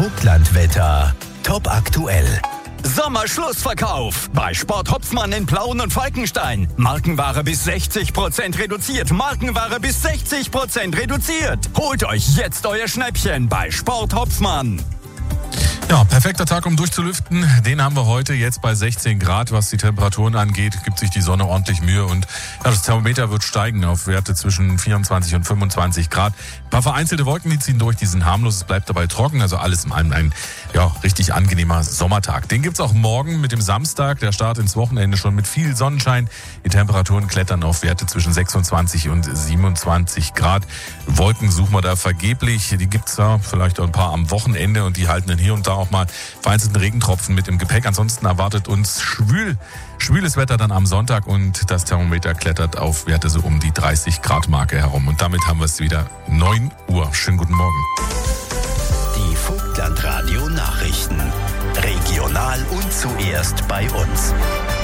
Vogtlandwetter top aktuell. Sommerschlussverkauf bei Sport Hopfmann in Plauen und Falkenstein. Markenware bis 60% reduziert. Markenware bis 60% reduziert. Holt euch jetzt euer Schnäppchen bei Sport Hopfmann. Ja, perfekter Tag, um durchzulüften. Den haben wir heute jetzt bei 16 Grad. Was die Temperaturen angeht, gibt sich die Sonne ordentlich Mühe. Und ja, das Thermometer wird steigen auf Werte zwischen 24 und 25 Grad. Ein paar vereinzelte Wolken, die ziehen durch, die sind harmlos. Es bleibt dabei trocken. Also alles in allem ein richtig angenehmer Sommertag. Den gibt's auch morgen mit dem Samstag. Der Start ins Wochenende schon mit viel Sonnenschein. Die Temperaturen klettern auf Werte zwischen 26 und 27 Grad. Wolken suchen wir da vergeblich. Die gibt's ja vielleicht auch ein paar am Wochenende und die halten dann hier und da auch mal vereinzelten Regentropfen mit im Gepäck. Ansonsten erwartet uns schwüles Wetter dann am Sonntag und das Thermometer klettert auf Werte so um die 30 Grad Marke herum. Und damit haben wir es wieder 9 Uhr. Schönen guten Morgen. Die Vogtlandradio Nachrichten. Regional und zuerst bei uns.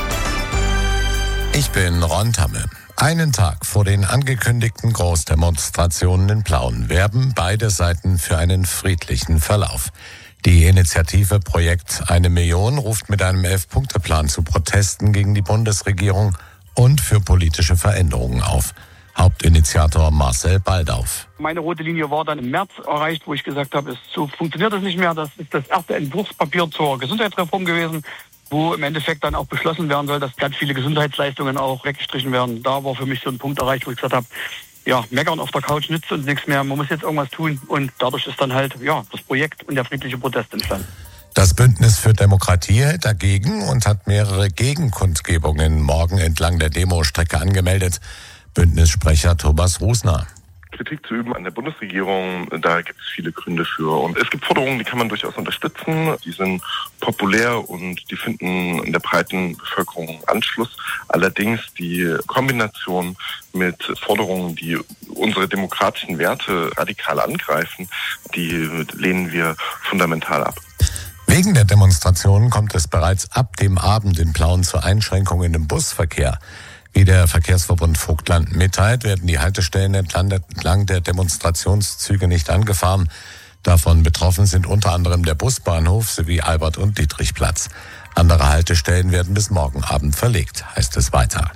Ich bin Ron Tamme. Einen Tag vor den angekündigten Großdemonstrationen in Plauen werben beide Seiten für einen friedlichen Verlauf. Die Initiative Projekt 1 Million ruft mit einem 11-Punkte-Plan zu Protesten gegen die Bundesregierung und für politische Veränderungen auf. Hauptinitiator Marcel Baldauf. Meine rote Linie war dann im März erreicht, wo ich gesagt habe, so funktioniert das nicht mehr. Das ist das erste Entwurfspapier zur Gesundheitsreform gewesen, wo im Endeffekt dann auch beschlossen werden soll, dass ganz viele Gesundheitsleistungen auch weggestrichen werden. Da war für mich so ein Punkt erreicht, wo ich gesagt habe, ja, meckern auf der Couch nützt uns nichts mehr. Man muss jetzt irgendwas tun. Und dadurch ist dann halt, das Projekt und der friedliche Protest entstanden. Das Bündnis für Demokratie hält dagegen und hat mehrere Gegenkundgebungen morgen entlang der Demostrecke angemeldet. Bündnissprecher Thomas Rusner. Kritik zu üben an der Bundesregierung, da gibt es viele Gründe für. Und es gibt Forderungen, die kann man durchaus unterstützen. Die sind populär und die finden in der breiten Bevölkerung Anschluss. Allerdings die Kombination mit Forderungen, die unsere demokratischen Werte radikal angreifen, die lehnen wir fundamental ab. Wegen der Demonstrationen kommt es bereits ab dem Abend in Plauen zu Einschränkungen im Busverkehr. Wie der Verkehrsverbund Vogtland mitteilt, werden die Haltestellen entlang der Demonstrationszüge nicht angefahren. Davon betroffen sind unter anderem der Busbahnhof sowie Albert- und Dietrichplatz. Andere Haltestellen werden bis morgen Abend verlegt, heißt es weiter.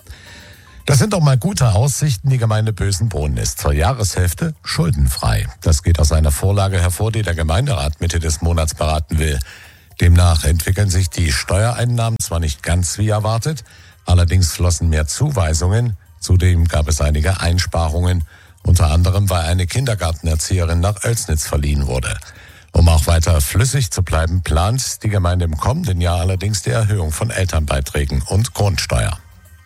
Das sind doch mal gute Aussichten. Die Gemeinde Bösenbrunn ist zur Jahreshälfte schuldenfrei. Das geht aus einer Vorlage hervor, die der Gemeinderat Mitte des Monats beraten will. Demnach entwickeln sich die Steuereinnahmen zwar nicht ganz wie erwartet, allerdings flossen mehr Zuweisungen. Zudem gab es einige Einsparungen, unter anderem weil eine Kindergartenerzieherin nach Oelsnitz verliehen wurde. Um auch weiter flüssig zu bleiben, plant die Gemeinde im kommenden Jahr allerdings die Erhöhung von Elternbeiträgen und Grundsteuer.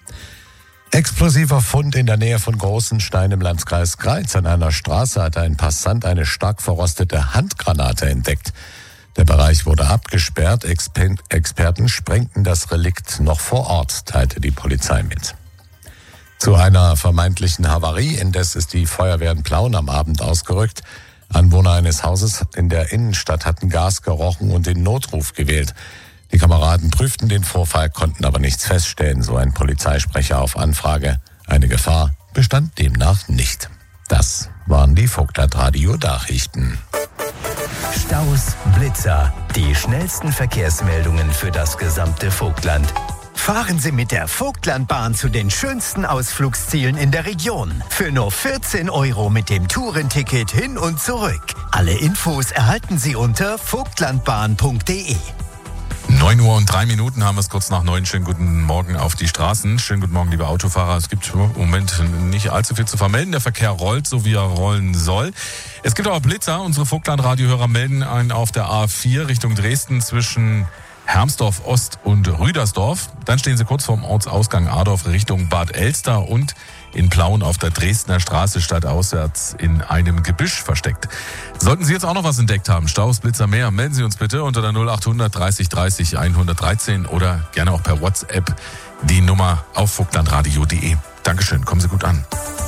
Explosiver Fund in der Nähe von Großenstein im Landkreis Greiz. An einer Straße hat ein Passant eine stark verrostete Handgranate entdeckt. Der Bereich wurde abgesperrt. Experten sprengten das Relikt noch vor Ort, teilte die Polizei mit. Zu einer vermeintlichen Havarie indes ist die Feuerwehr in Plauen am Abend ausgerückt. Anwohner eines Hauses in der Innenstadt hatten Gas gerochen und den Notruf gewählt. Die Kameraden prüften den Vorfall, konnten aber nichts feststellen, so ein Polizeisprecher auf Anfrage. Eine Gefahr bestand demnach nicht. Das waren die Vogtlandradio-Nachrichten. Staus, Blitzer, die schnellsten Verkehrsmeldungen für das gesamte Vogtland. Fahren Sie mit der Vogtlandbahn zu den schönsten Ausflugszielen in der Region. Für nur 14 € mit dem Tourenticket hin und zurück. Alle Infos erhalten Sie unter vogtlandbahn.de. 9 Uhr und 3 Minuten haben wir es kurz nach 9. Schönen guten Morgen auf die Straßen. Schönen guten Morgen, liebe Autofahrer. Es gibt im Moment nicht allzu viel zu vermelden. Der Verkehr rollt, so wie er rollen soll. Es gibt aber Blitzer. Unsere Vogtland-Radiohörer melden einen auf der A4 Richtung Dresden zwischen Hermsdorf Ost und Rüdersdorf. Dann stehen Sie kurz vorm Ortsausgang Adorf Richtung Bad Elster und in Plauen auf der Dresdner Straße stadtauswärts in einem Gebüsch versteckt. Sollten Sie jetzt auch noch was entdeckt haben, Staus, Blitzer, mehr, melden Sie uns bitte unter der 0800 30 30 113 oder gerne auch per WhatsApp die Nummer auf vogtlandradio.de. Dankeschön, kommen Sie gut an.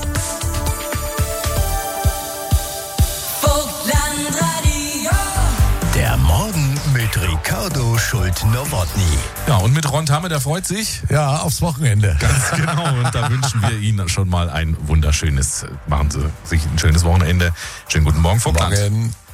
Der Morgen mit Ricardo Schult-Nowotny. Ja, und mit Ron Tamme, der freut sich. Ja, aufs Wochenende. Ganz genau. Und da wünschen wir Ihnen schon mal ein wunderschönes, machen Sie sich ein schönes Wochenende. Schönen guten Morgen, Vogtland. Morgen.